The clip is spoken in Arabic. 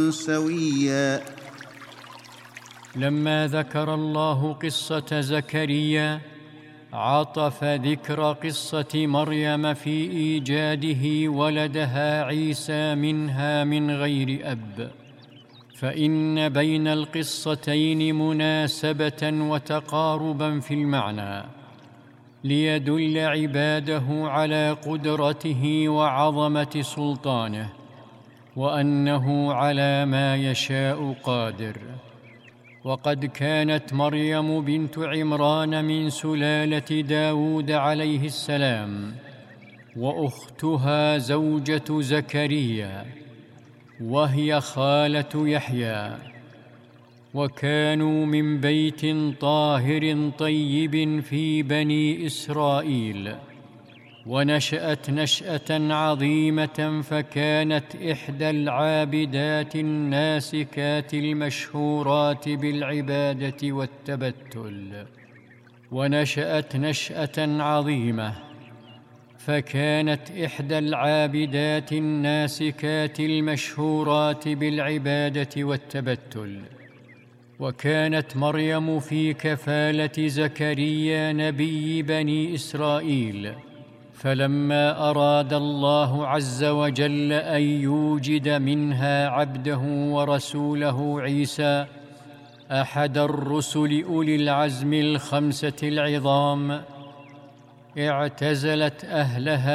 سويا. لما ذكر الله قصة زكريا عطف ذكر قصة مريم في إيجاده ولدها عيسى منها من غير أب، فإن بين القصتين مناسبة وتقاربا في المعنى، ليدل عباده على قدرته وعظمة سلطانه، وأنه على ما يشاء قادر. وقد كانت مريم بنت عمران من سلالة داود عليه السلام، وأختها زوجة زكريا، وهي خالة يحيى، وكانوا من بيت طاهر طيب في بني إسرائيل. ونشأت نشأة عظيمة، فكانت إحدى العابدات الناسكات المشهورات بالعبادة والتبتل. ونشأت نشأة عظيمة، فكانت إحدى العابدات الناسكات المشهورات بالعبادة والتبتل. وكانت مريم في كفالة زكريا نبي بني إسرائيل، فلما أراد الله عز وجل أن يوجد منها عبده ورسوله عيسى، أحد الرسل أولي العزم الخمسة العظام، اعتزلت أهلها